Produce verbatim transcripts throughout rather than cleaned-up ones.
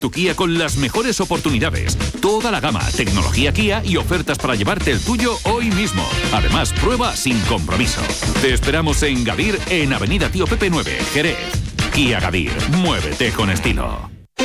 Tu Kia con las mejores oportunidades. Toda la gama, tecnología Kia y ofertas para llevarte el tuyo hoy mismo. Además, prueba sin compromiso. Te esperamos en Gadir, en Avenida Tío Pepe nueve, Jerez. Kia Gadir, muévete con estilo.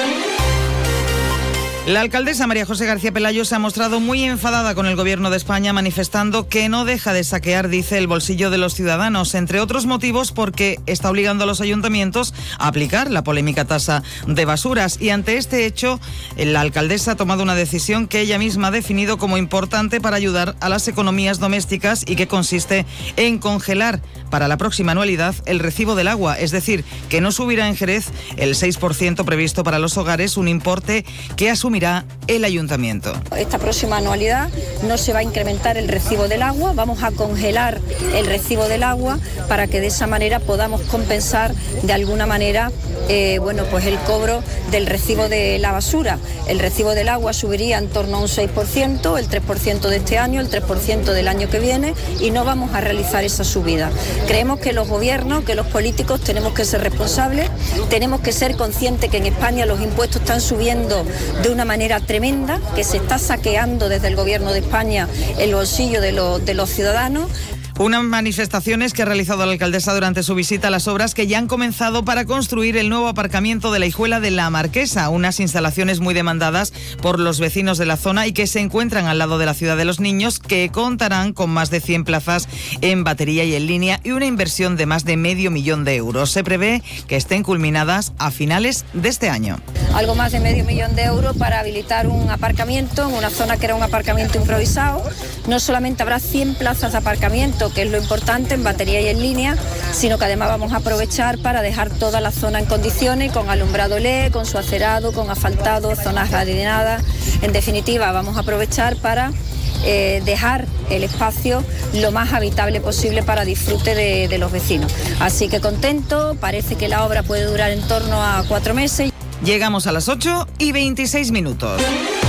La alcaldesa María José García Pelayo se ha mostrado muy enfadada con el Gobierno de España, manifestando que no deja de saquear, dice, el bolsillo de los ciudadanos, entre otros motivos porque está obligando a los ayuntamientos a aplicar la polémica tasa de basuras. Y ante este hecho, la alcaldesa ha tomado una decisión que ella misma ha definido como importante para ayudar a las economías domésticas y que consiste en congelar para la próxima anualidad el recibo del agua, es decir, que no subirá en Jerez el seis por ciento previsto para los hogares, un importe que asumirá el ayuntamiento. Esta próxima anualidad no se va a incrementar el recibo del agua, vamos a congelar el recibo del agua para que de esa manera podamos compensar de alguna manera eh, bueno, pues el cobro del recibo de la basura. El recibo del agua subiría en torno a un seis por ciento, el tres por ciento de este año, el tres por ciento del año que viene, y no vamos a realizar esa subida. Creemos que los gobiernos, que los políticos tenemos que ser responsables, tenemos que ser conscientes que en España los impuestos están subiendo de una manera tremenda, que se está saqueando desde el Gobierno de España el bolsillo de los, de los ciudadanos. Unas manifestaciones que ha realizado la alcaldesa durante su visita a las obras que ya han comenzado para construir el nuevo aparcamiento de la Hijuela de la Marquesa, unas instalaciones muy demandadas por los vecinos de la zona y que se encuentran al lado de la Ciudad de los Niños, que contarán con más de cien plazas en batería y en línea y una inversión de más de medio millón de euros. Se prevé que estén culminadas a finales de este año. Algo más de medio millón de euros para habilitar un aparcamiento en una zona que era un aparcamiento improvisado. No solamente habrá cien plazas de aparcamiento, que es lo importante, en batería y en línea, sino que además vamos a aprovechar para dejar toda la zona en condiciones, con alumbrado L E D, con su acerado, con asfaltado, zonas jardinadas. En definitiva, vamos a aprovechar para eh, dejar el espacio lo más habitable posible para disfrute de, de los vecinos. Así que contento, parece que la obra puede durar en torno a cuatro meses. Llegamos a las ocho y veintiséis minutos.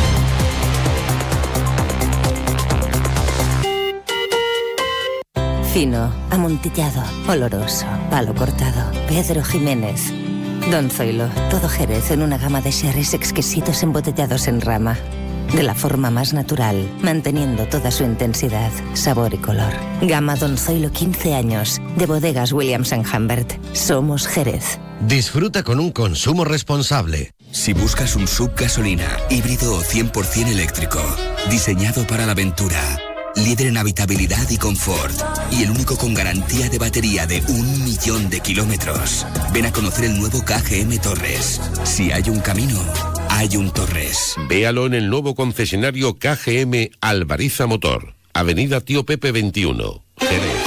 Fino, amontillado, oloroso, palo cortado. Pedro Jiménez. Don Zoilo, todo Jerez en una gama de sherries exquisitos embotellados en rama. De la forma más natural, manteniendo toda su intensidad, sabor y color. Gama Don Zoilo quince años, de bodegas Williams and Humbert. Somos Jerez. Disfruta con un consumo responsable. Si buscas un sub gasolina, híbrido o cien por ciento eléctrico, diseñado para la aventura, líder en habitabilidad y confort, y el único con garantía de batería de un millón de kilómetros. Ven a conocer el nuevo K G M Torres. Si hay un camino, hay un Torres. Véalo en el nuevo concesionario K G M Alvariza Motor, Avenida Tío Pepe veintiuno, Jerez.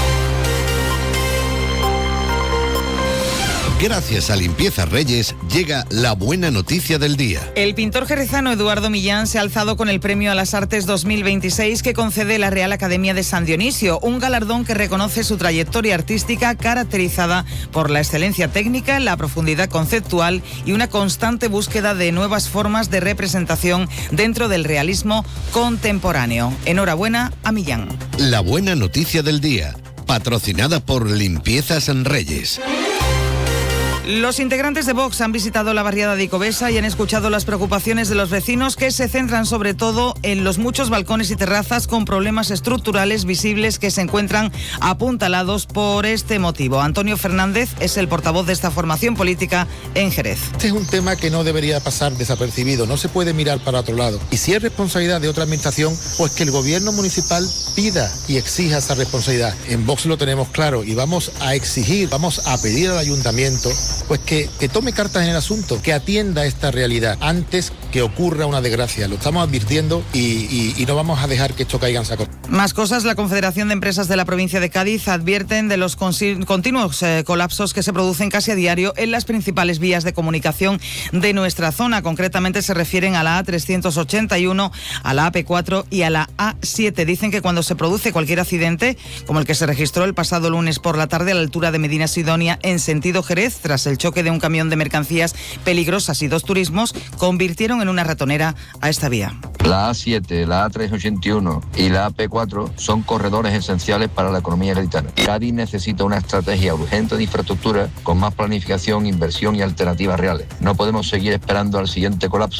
Gracias a Limpiezas Reyes llega la buena noticia del día. El pintor jerezano Eduardo Millán se ha alzado con el Premio a las Artes dos mil veintiséis que concede la Real Academia de San Dionisio, un galardón que reconoce su trayectoria artística caracterizada por la excelencia técnica, la profundidad conceptual y una constante búsqueda de nuevas formas de representación dentro del realismo contemporáneo. Enhorabuena a Millán. La buena noticia del día, patrocinada por Limpiezas Reyes. Los integrantes de Vox han visitado la barriada de Icovesa y han escuchado las preocupaciones de los vecinos, que se centran sobre todo en los muchos balcones y terrazas con problemas estructurales visibles que se encuentran apuntalados por este motivo. Antonio Fernández es el portavoz de esta formación política en Jerez. Este es un tema que no debería pasar desapercibido, no se puede mirar para otro lado. Y si es responsabilidad de otra administración, pues que el gobierno municipal pida y exija esa responsabilidad. En Vox lo tenemos claro y vamos a exigir, vamos a pedir al ayuntamiento pues que, que tome cartas en el asunto, que atienda esta realidad antes que ocurra una desgracia. Lo estamos advirtiendo y, y, y no vamos a dejar que esto caiga en saco. Más cosas. La Confederación de Empresas de la provincia de Cádiz advierten de los continuos eh, colapsos que se producen casi a diario en las principales vías de comunicación de nuestra zona. Concretamente se refieren a la A trescientos ochenta y uno, a la A P cuatro y a la A siete. Dicen que cuando se produce cualquier accidente, como el que se registró el pasado lunes por la tarde a la altura de Medina Sidonia en sentido Jerez, tras el choque de un camión de mercancías peligrosas y dos turismos, convirtieron en una ratonera a esta vía. La A siete, la A trescientos ochenta y uno y la A P cuatro son corredores esenciales para la economía gaditana. Cádiz necesita una estrategia urgente de infraestructura con más planificación, inversión y alternativas reales. No podemos seguir esperando al siguiente colapso